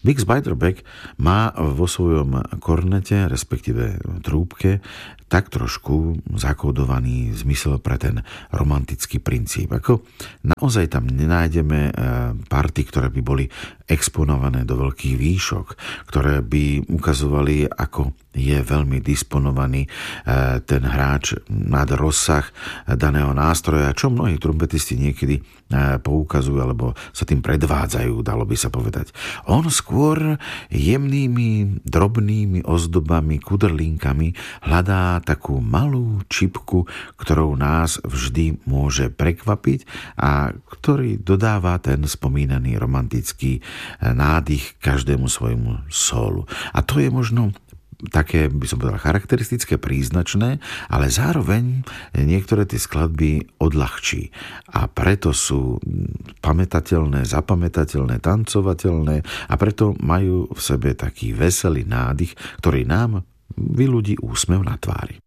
Bix Beiderbecke má vo svojom kornete, respektíve trúbke, tak trošku zakódovaný zmysel pre ten romantický princíp. Ako naozaj tam nenájdeme party, ktoré by boli exponované do veľkých výšok, ktoré by ukazovali, ako je veľmi disponovaný ten hráč nad rozsah daného nástroja, čo mnohí trumpetisti niekedy poukazujú, alebo sa tým predvádzajú, dalo by sa povedať. On skôr jemnými, drobnými ozdobami, kudrlinkami hľadá takú malú čipku, ktorou nás vždy môže prekvapiť a ktorý dodáva ten spomínaný romantický nádych každému svojmu sólu. A to je možno také, by som povedal, charakteristické, príznačné, ale zároveň niektoré tie skladby odľahčí. A preto sú pamätateľné, zapamätateľné, tancovateľné a preto majú v sebe taký veselý nádych, ktorý nám vyľudí úsmev na tvári.